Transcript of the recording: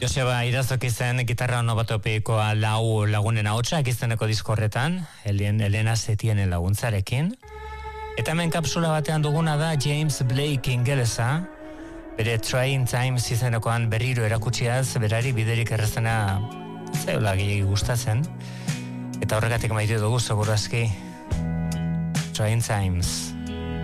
Joseba Irazok izen gitarra onomatopikoa lau lagunen ahotsak izeneko diskorretan, Elena Setienen laguntzarekin. Eta hemen kapsula batean duguna da James Blake ingelesa, bere Trying Times izenekoan berriro erakutsiaz, berari biderik errazena zeula gehiagi gustatzen. Eta horregatik maite dugu, seguru aski, Trying Times.